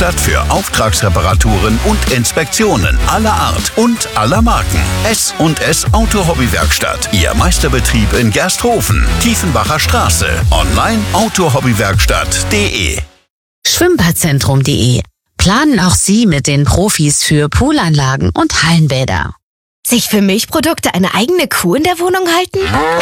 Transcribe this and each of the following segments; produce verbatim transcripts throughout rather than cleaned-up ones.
Werkstatt für Auftragsreparaturen und Inspektionen aller Art und aller Marken. S und S Auto Hobby Werkstatt. Ihr Meisterbetrieb in Gersthofen, Tiefenbacher Straße. Online autohobbywerkstatt punkt de. Schwimmbadzentrum punkt de. Planen auch Sie mit den Profis für Poolanlagen und Hallenbäder. Sich für Milchprodukte eine eigene Kuh in der Wohnung halten?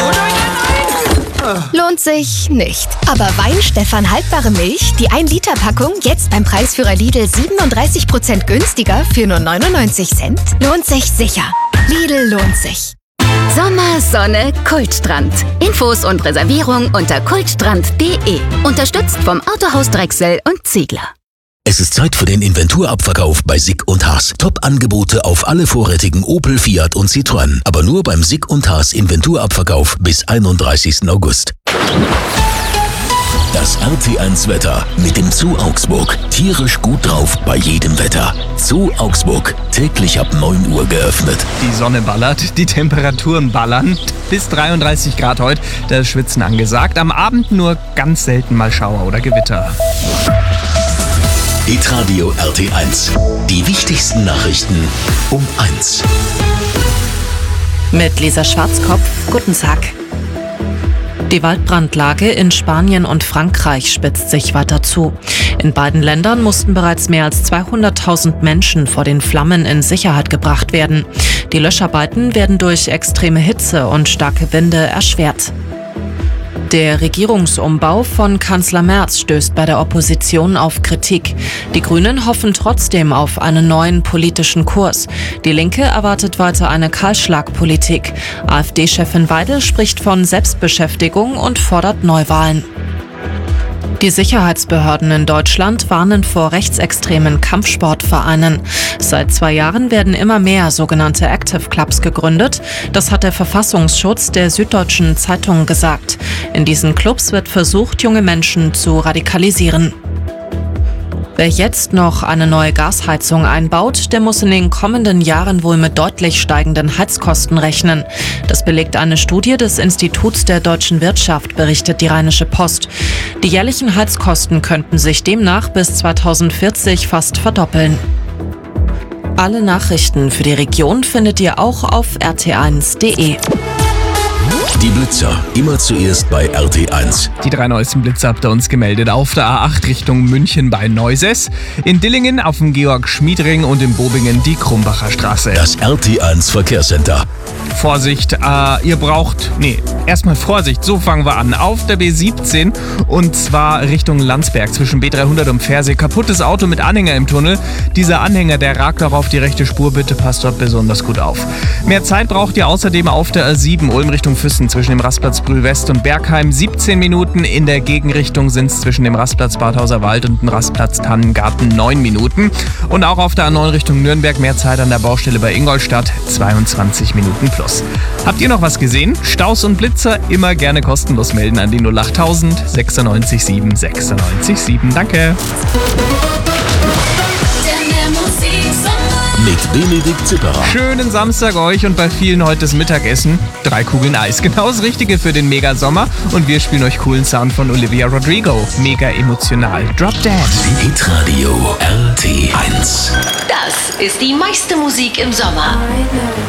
Lohnt sich nicht. Aber Weinstefan haltbare Milch, die ein Liter Packung, jetzt beim Preisführer Lidl siebenunddreißig Prozent günstiger für nur neunundneunzig Cent, lohnt sich sicher. Lidl lohnt sich. Sommer, Sonne, Kultstrand. Infos und Reservierung unter kultstrand punkt de. Unterstützt vom Autohaus Drechsel und Ziegler. Es ist Zeit für den Inventurabverkauf bei Sick und Haas. Top-Angebote auf alle vorrätigen Opel, Fiat und Citroën. Aber nur beim Sick und Haas Inventurabverkauf bis einunddreißigsten August. Das R T eins Wetter mit dem Zoo Augsburg. Tierisch gut drauf bei jedem Wetter. Zoo Augsburg. Täglich ab neun Uhr geöffnet. Die Sonne ballert, die Temperaturen ballern. Bis dreiunddreißig Grad heute, da ist Schwitzen angesagt. Am Abend nur ganz selten mal Schauer oder Gewitter. Hitradio R T eins. Die wichtigsten Nachrichten um eins. Mit Lisa Schwarzkopf, guten Tag. Die Waldbrandlage in Spanien und Frankreich spitzt sich weiter zu. In beiden Ländern mussten bereits mehr als zweihunderttausend Menschen vor den Flammen in Sicherheit gebracht werden. Die Löscharbeiten werden durch extreme Hitze und starke Winde erschwert. Der Regierungsumbau von Kanzler Merz stößt bei der Opposition auf Kritik. Die Grünen hoffen trotzdem auf einen neuen politischen Kurs. Die Linke erwartet weiter eine Kahlschlagpolitik. AfD-Chefin Weidel spricht von Selbstbeschäftigung und fordert Neuwahlen. Die Sicherheitsbehörden in Deutschland warnen vor rechtsextremen Kampfsportvereinen. Seit zwei Jahren werden immer mehr sogenannte Active Clubs gegründet. Das hat der Verfassungsschutz der Süddeutschen Zeitung gesagt. In diesen Clubs wird versucht, junge Menschen zu radikalisieren. Wer jetzt noch eine neue Gasheizung einbaut, der muss in den kommenden Jahren wohl mit deutlich steigenden Heizkosten rechnen. Das belegt eine Studie des Instituts der deutschen Wirtschaft, berichtet die Rheinische Post. Die jährlichen Heizkosten könnten sich demnach bis zweitausendvierzig fast verdoppeln. Alle Nachrichten für die Region findet ihr auch auf r t eins punkt de. Die Blitzer, immer zuerst bei R T eins. Die drei neuesten Blitzer habt ihr uns gemeldet. Auf der A acht Richtung München bei Neuses, in Dillingen auf dem Georg-Schmied-Ring und in Bobingen die Krumbacher Straße. Das R T eins Verkehrscenter. Vorsicht, äh, ihr braucht, nee, erstmal Vorsicht, so fangen wir an. Auf der B siebzehn und zwar Richtung Landsberg zwischen B dreihundert und Pfersee. Kaputtes Auto mit Anhänger im Tunnel. Dieser Anhänger, der ragt auch auf die rechte Spur, bitte passt dort besonders gut auf. Mehr Zeit braucht ihr außerdem auf der A sieben Ulm Richtung Füssen zwischen dem Rastplatz Brühl West und Bergheim. siebzehn Minuten, in der Gegenrichtung sind es zwischen dem Rastplatz Badhauser Wald und dem Rastplatz Tannengarten neun Minuten. Und auch auf der A neun Richtung Nürnberg mehr Zeit an der Baustelle bei Ingolstadt, zweiundzwanzig Minuten plus. Habt ihr noch was gesehen? Staus und Blitzer immer gerne kostenlos melden an die null achttausend sechsundneunzig sieben sechsundneunzig sieben. Danke. Mit Benedikt Zipperer. Schönen Samstag euch und bei vielen heute das Mittagessen. Drei Kugeln Eis. Genau das Richtige für den Mega-Sommer. Und wir spielen euch coolen Sound von Olivia Rodrigo. Mega emotional. Drop Dead. Hitradio R T eins. Das ist die meiste Musik im Sommer.